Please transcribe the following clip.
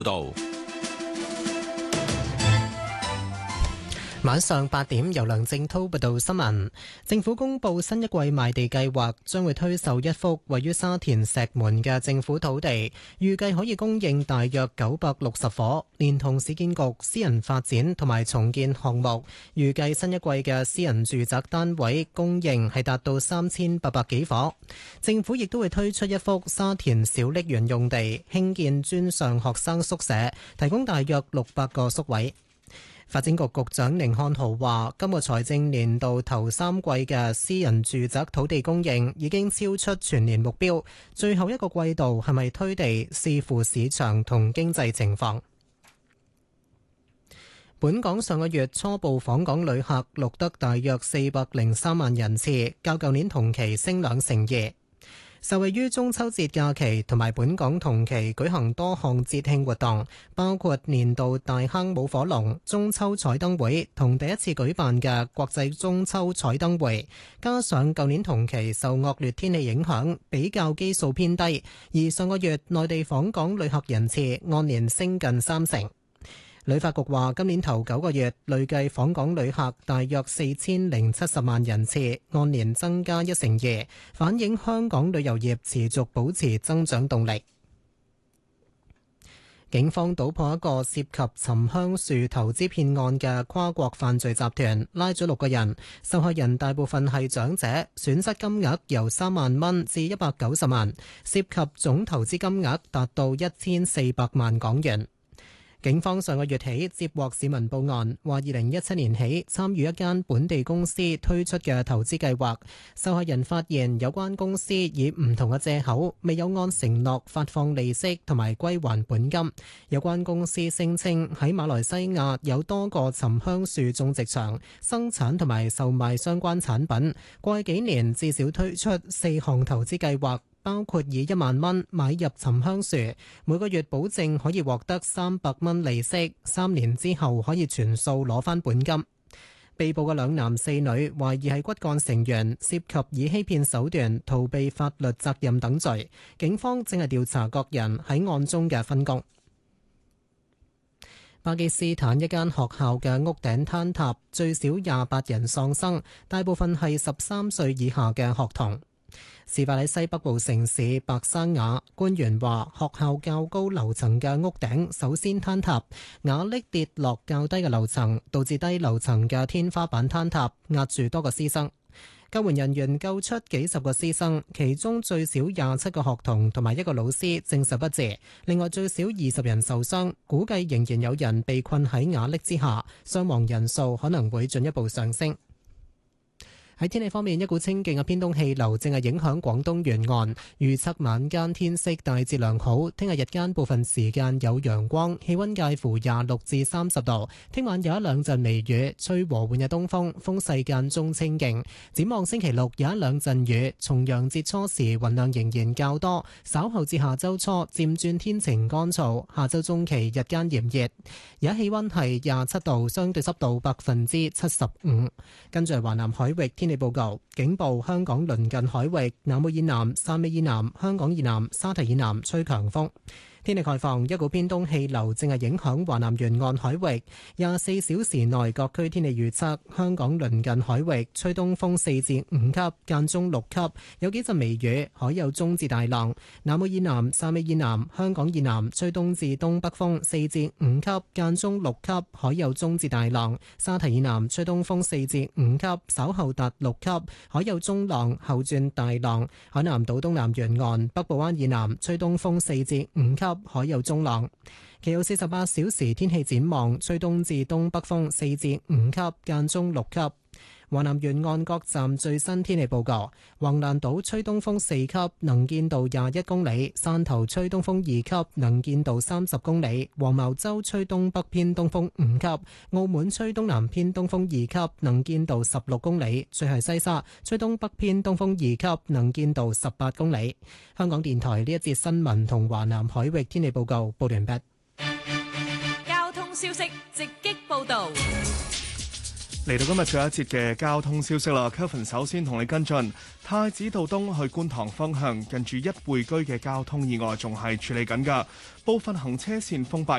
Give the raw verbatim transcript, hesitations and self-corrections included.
道。 晚上八點，由梁正滔報道新聞。政府公布新一季賣地計劃，將會推售一幅位於沙田石門嘅政府土地，預計可以供應大約九百六十伙，連同市建局私人發展同埋重建項目，預計新一季嘅私人住宅單位供應係達到三千八百幾伙。政府亦都會推出一幅沙田小瀝源用地，興建專上學生宿舍，提供大約六百個宿位。發展局局長寧漢豪話：今個財政年度頭三季嘅私人住宅土地供應已經超出全年目標，最後一個季度係咪推地，視乎市場同經濟情況。本港上個月初步訪港旅客錄得大約四百零三萬人次，較舊年同期升兩成二。受惠於中秋節假期同埋本港同期舉行多項節慶活動，包括年度大坑舞火龍、中秋彩燈會同第一次舉辦嘅國際中秋彩燈會，加上舊年同期受惡劣天氣影響，比較基數偏低，而上個月內地訪港旅客人次按年升近三成。旅發局話，今年頭九個月累計訪港旅客大約四千零七十萬人次，按年增加一成二，反映香港旅遊業持續保持增長動力。警方搗破一個涉及沉香樹投資騙案嘅跨國犯罪集團，拉咗六個人，受害人大部分係長者，損失金額由三萬蚊至一百九十萬，涉及總投資金額達到一千四百萬港元。警方上個月起接獲市民報案，話二零一七年起參與一間本地公司推出嘅投資計劃，受害人發現有關公司以唔同嘅借口未有按承諾發放利息同埋歸還本金。有關公司聲稱喺馬來西亞有多個沉香樹種植場，生產同埋售賣相關產品。過去幾年至少推出四項投資計劃，包括以一萬蚊買入沉香樹，每個月保證可以獲得三百蚊利息，三年之後可以全數攞返本金。被捕嘅兩男四女懷疑係骨幹成員，涉及以欺騙手段逃避法律責任等罪。警方正係調查各人喺案中嘅分工。巴基斯坦一間學校嘅屋頂坍塌，最少廿八人喪生，大部分係十三歲以下嘅學童。事發喺西北部城市白沙瓦，官員話學校較高樓層嘅屋頂首先坍塌，瓦礫跌落較低嘅樓層，導致低樓層嘅天花板坍塌，壓住多個師生。救援人員救出幾十個師生，其中最少廿七個學童同埋一個老師證實不治，另外最少二十人受傷，估計仍然有人被困喺瓦礫之下，傷亡人數可能會進一步上升。喺天氣方面，一股清勁嘅偏東氣流正係影響廣東沿岸，預測晚間天色大致良好，聽日日間部分時間有陽光，氣溫介乎廿六至三十度。聽晚有一兩陣微雨，吹和緩嘅東風，風勢間中清勁。展望星期六有一兩陣雨，重陽節初時雲量仍然較多，稍後至下周初漸轉天晴乾燥，下周中期日間炎熱。而家氣溫係廿七度，相對濕度百分之七十五。跟住係華南海域天氣報告，警報：香港鄰近海域、南澳以南、汕尾以南、香港以南、沙堤以南吹強風。天氣概況，一股偏東氣流正係影響華南沿岸海域。廿四小時內各區天氣預測：香港鄰近海域吹東風四至五級，間中六級，有幾陣微雨，海有中至大浪。南澳以南、汕尾以南、香港以南吹東至東北風四至五級，間中六級，海有中至大浪。沙堤以南吹東風四至五級，稍後達六級，海有中浪，後轉大浪。海南島東南沿岸、北部灣以南吹東風四至五級，海有中浪。其後四十八小時天氣展望，吹東至東北風四至五級，間中六級。華南沿岸各站最新天氣報告：橫瀾島吹東風四級，能見度廿一公里；汕頭吹東風二級，能見度三十公里；黃茅洲吹東北偏東風五級；澳門吹東南偏東風二級，能見度十六公里；最係西沙吹東北偏東風二級，能見度十八公里。香港電台呢一節新聞同華南海域天氣報告報完畢。 交通消息直擊報道。 嚟到今日最後一節嘅交通消息啦 Kelvin 首先同你跟進太子道東去觀塘方向近住一匯居嘅交通意外仲係處理緊㗎，部分行車線封閉。